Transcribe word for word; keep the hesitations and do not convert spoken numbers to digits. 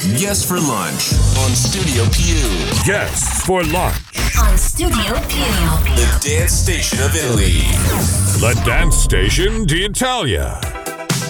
Guests for lunch on Studio Più. Guests for lunch on Studio Più. The dance station of Italy. The dance station d'Italia.